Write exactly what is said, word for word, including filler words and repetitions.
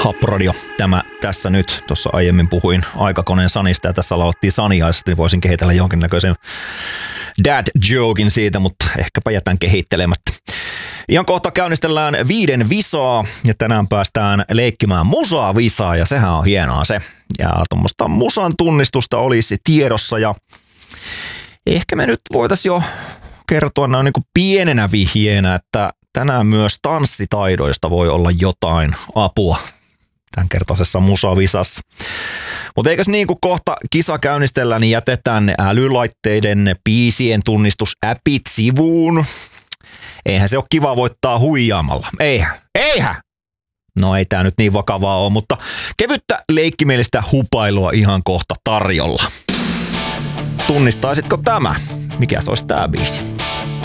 Hapradio. Tämä tässä nyt. Tuossa aiemmin puhuin aikakoneen Sanista ja tässä laulettiin Saniaisesti, niin voisin kehitellä jonkinnäköisen dad jokin siitä, mutta ehkäpä jätän kehittelemättä. Ihan kohta käynnistellään viiden visaa ja tänään päästään leikkimään musaa visaa ja sehän on hienoa se. Ja tuommoista musan tunnistusta olisi tiedossa ja ehkä me nyt voitaisiin jo kertoa näin niin kuin pienenä vihjeenä, että tänään myös tanssitaidoista voi olla jotain apua tämän kertaisessa musavisassa. Mutta eikös niin kuin kohta kisa käynnistellään, niin jätetään ne älylaitteiden biisien tunnistusäpit sivuun. Eihän se ole kiva voittaa huijaamalla. Eihän. Eihän! No ei tää nyt niin vakavaa ole, mutta kevyttä leikkimielistä hupailua ihan kohta tarjolla. Tunnistaisitko tämä? Mikä se olisi tää biisi?